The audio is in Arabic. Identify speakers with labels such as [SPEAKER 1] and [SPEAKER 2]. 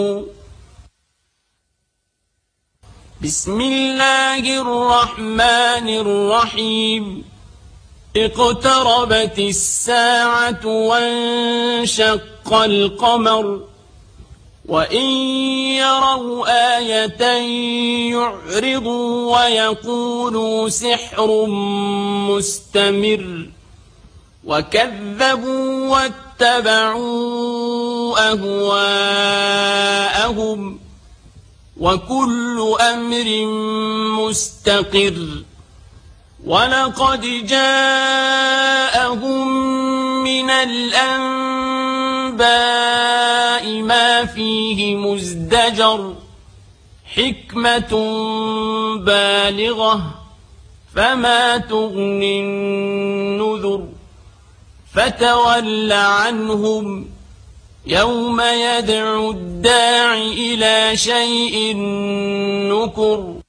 [SPEAKER 1] بسم الله الرحمن الرحيم اقتربت الساعة وانشق القمر وإن يروا آية يعرضوا ويقولوا سحر مستمر وكذبوا واتبعوا أهواءهم وكل أمر مستقر ولقد جاءهم من الأنباء ما فيه مزدجر حكمة بالغة فما تغني النذر فتول عنهم يوم يدعو الداع إلى شيء نكر